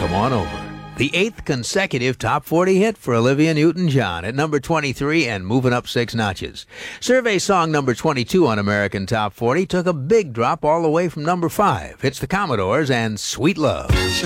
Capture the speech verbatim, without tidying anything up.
Come On Over. The eighth consecutive top forty hit for Olivia Newton-John at number twenty-three and moving up six notches. Survey song number twenty-two on American Top forty took a big drop all the way from number five. It's the Commodores and Sweet Love.